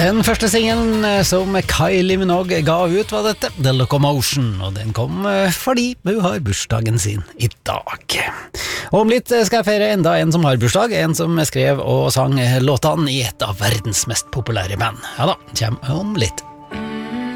Den første singelen som Kylie Minogue ga ut var dette, The Locomotion, og den kom fordi hun har bursdagen sin i dag. Og om litt skal jeg feire enda en som har bursdag, en som skrev og sang låtene i et av verdens mest populære band. Ja da, kjem om litt.